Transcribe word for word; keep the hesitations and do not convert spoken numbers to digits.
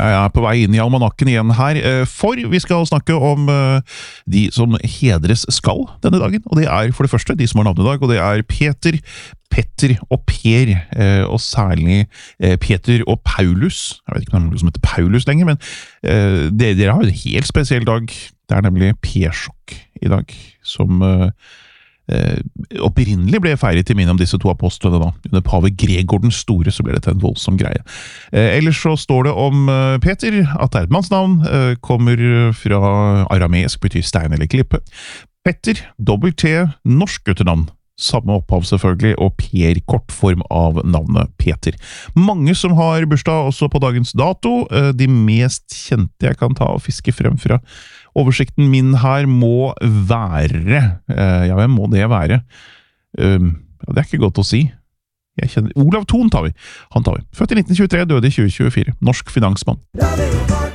Jeg er på vei inn i almanakken igjen her, for vi skal snakke om de som hedres skal denne dagen. Og det er for det første de som har navnedag, og det er Peter, Petter og Per, og særlig Peter og Paulus. Jeg vet ikke om det er noe som heter Paulus lenger, men dere har en helt spesiell dag. Det er nemlig Persjok i dag, som Uh, opprinnelig ble feiret til minne om disse to apostlene da. Under pave Gregor den store så ble det til en voldsom greie. Uh, ellers så står det om uh, Peter, at det er et mannsnavn, uh, kommer fra arameisk, betyr stein eller klippe. Petter, dobbelt T, norsk guttenavn. Samme opphav selvfølgelig, og Per kortform av navnet Peter. Mange som har bursdag også på dagens dato. Uh, de mest kjente jeg kan ta og fiske frem fra oversikten min her må være, uh, ja, hvem må det være? Um, ja, det er ikke godt å si. Jeg kjenner, Olav Thon tar vi. Han tar vi. Født i nitten tjuetre, døde i tjue tjuefire. Norsk finansmann.